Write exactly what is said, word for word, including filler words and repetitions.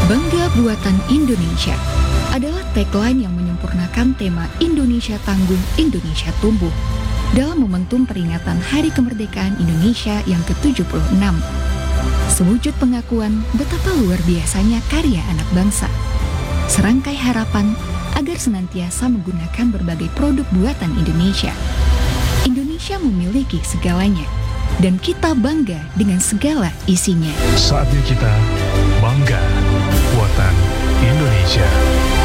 Bangga Buatan Indonesia adalah tagline yang menyempurnakan tema Indonesia Tangguh, Indonesia Tumbuh dalam momentum peringatan Hari Kemerdekaan Indonesia yang ke tujuh puluh enam. Sewujud pengakuan betapa luar biasanya karya anak bangsa. Serangkai harapan agar senantiasa menggunakan berbagai produk buatan Indonesia. Indonesia memiliki segalanya, dan kita bangga dengan segala isinya. Saatnya kita bangga buatan Indonesia.